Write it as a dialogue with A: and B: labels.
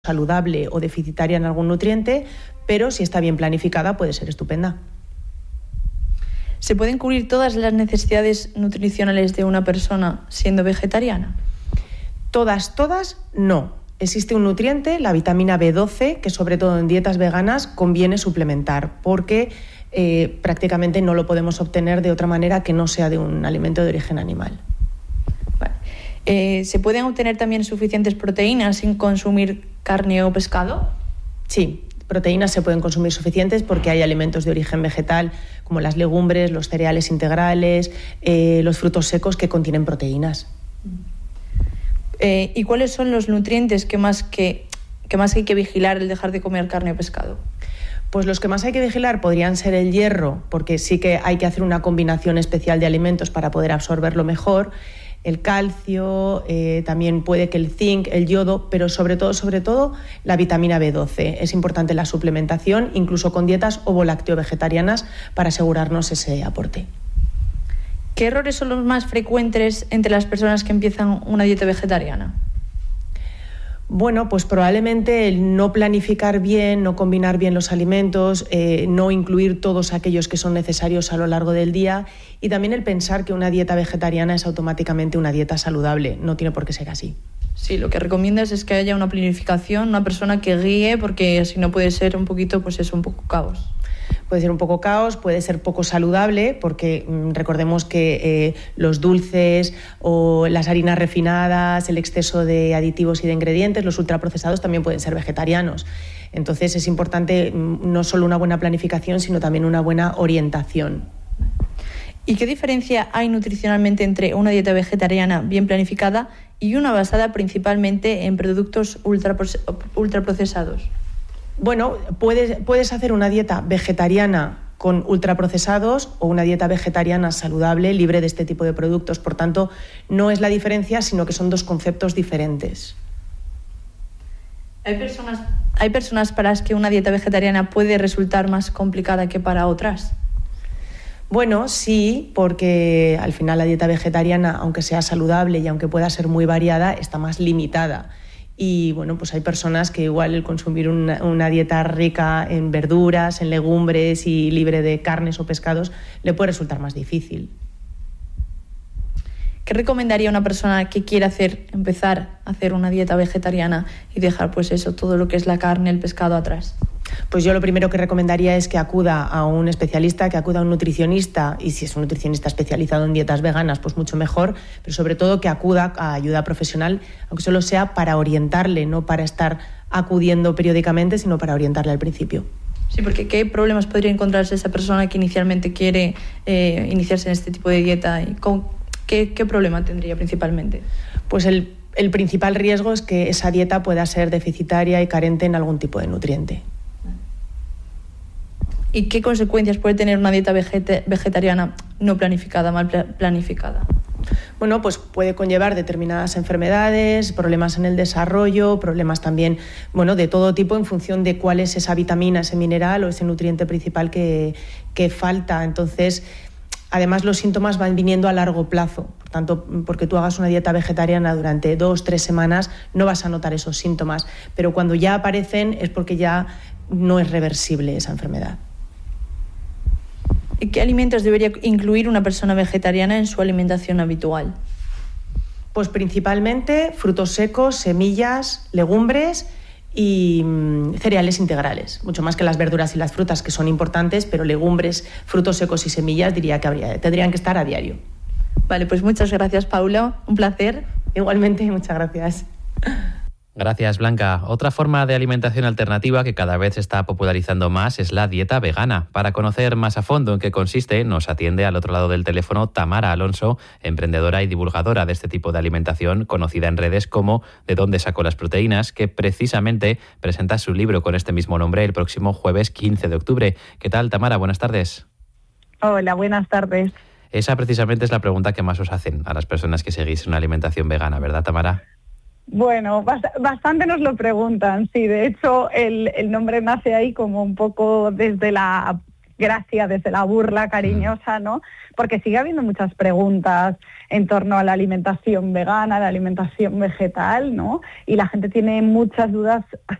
A: saludable o deficitaria en algún nutriente, pero si está bien planificada puede ser estupenda.
B: ¿Se pueden cubrir todas las necesidades nutricionales de una persona siendo vegetariana?
A: Todas no. Existe un nutriente, la vitamina B12, que sobre todo en dietas veganas conviene suplementar porque prácticamente no lo podemos obtener de otra manera que no sea de un alimento de origen animal.
B: ¿Se pueden obtener también suficientes proteínas sin consumir carne o pescado?
A: Sí, proteínas se pueden consumir suficientes porque hay alimentos de origen vegetal como las legumbres, los cereales integrales, los frutos secos que contienen proteínas.
B: ¿Y cuáles son los nutrientes que más hay que vigilar al dejar de comer carne o pescado?
A: Pues los que más hay que vigilar podrían ser el hierro, porque sí que hay que hacer una combinación especial de alimentos para poder absorberlo mejor, el calcio, también puede que el zinc, el yodo, pero sobre todo la vitamina B12. Es importante la suplementación, incluso con dietas ovo-lácteo-vegetarianas, para asegurarnos ese aporte.
B: ¿Qué errores son los más frecuentes entre las personas que empiezan una dieta vegetariana?
A: Bueno, pues probablemente el no planificar bien, no combinar bien los alimentos, no incluir todos aquellos que son necesarios a lo largo del día y también el pensar que una dieta vegetariana es automáticamente una dieta saludable. No tiene por qué ser así.
B: Sí, lo que recomiendas es que haya una planificación, una persona que guíe, porque si no puede ser un poquito, pues es un poco caos.
A: Puede ser un poco caos, puede ser poco saludable, porque recordemos que los dulces o las harinas refinadas, el exceso de aditivos y de ingredientes, los ultraprocesados también pueden ser vegetarianos. Entonces es importante no solo una buena planificación, sino también una buena orientación.
B: ¿Y qué diferencia hay nutricionalmente entre una dieta vegetariana bien planificada y una basada principalmente en productos ultraprocesados?
A: Bueno, puedes hacer una dieta vegetariana con ultraprocesados o una dieta vegetariana saludable, libre de este tipo de productos. Por tanto, no es la diferencia, sino que son dos conceptos diferentes.
B: ¿Hay personas para las que una dieta vegetariana puede resultar más complicada que para otras?
A: Bueno, sí, porque al final la dieta vegetariana, aunque sea saludable y aunque pueda ser muy variada, está más limitada. Y bueno, pues hay personas que igual el consumir una dieta rica en verduras, en legumbres y libre de carnes o pescados le puede resultar más difícil.
B: ¿Qué recomendaría a una persona que quiera empezar a hacer una dieta vegetariana y dejar pues eso, todo lo que es la carne, el pescado atrás?
A: Pues yo lo primero que recomendaría es que acuda a un especialista, que acuda a un nutricionista, y si es un nutricionista especializado en dietas veganas, pues mucho mejor, pero sobre todo que acuda a ayuda profesional, aunque solo sea para orientarle, no para estar acudiendo periódicamente, sino para orientarle al principio.
B: Sí, porque ¿qué problemas podría encontrarse esa persona que inicialmente quiere iniciarse en este tipo de dieta? ¿Y qué problema tendría principalmente?
A: Pues el principal riesgo es que esa dieta pueda ser deficitaria y carente en algún tipo de nutriente.
B: ¿Y qué consecuencias puede tener una dieta vegetariana no planificada, mal planificada?
A: Bueno, pues puede conllevar determinadas enfermedades, problemas en el desarrollo, problemas también, bueno, de todo tipo en función de cuál es esa vitamina, ese mineral o ese nutriente principal que falta. Entonces, además los síntomas van viniendo a largo plazo. Por tanto, porque tú hagas una dieta vegetariana durante 2-3 semanas, no vas a notar esos síntomas. Pero cuando ya aparecen es porque ya no es reversible esa enfermedad.
B: ¿Y qué alimentos debería incluir una persona vegetariana en su alimentación habitual?
A: Pues principalmente frutos secos, semillas, legumbres y cereales integrales, mucho más que las verduras y las frutas, que son importantes, pero legumbres, frutos secos y semillas diría que tendrían que estar a diario.
B: Vale, pues muchas gracias, Paula, un placer.
A: Igualmente, muchas gracias.
C: Gracias, Blanca. Otra forma de alimentación alternativa que cada vez se está popularizando más es la dieta vegana. Para conocer más a fondo en qué consiste, nos atiende al otro lado del teléfono Tamara Alonso, emprendedora y divulgadora de este tipo de alimentación, conocida en redes como ¿De dónde saco las proteínas?, que precisamente presenta su libro con este mismo nombre el próximo jueves 15 de octubre. ¿Qué tal, Tamara? Buenas tardes.
D: Hola, buenas tardes.
C: Esa precisamente es la pregunta que más os hacen a las personas que seguís una alimentación vegana, ¿verdad, Tamara?
D: Bueno, bastante nos lo preguntan, sí. De hecho, el nombre nace ahí como un poco desde la gracia, desde la burla cariñosa, ¿no? Porque sigue habiendo muchas preguntas en torno a la alimentación vegana, la alimentación vegetal, ¿no? Y la gente tiene muchas dudas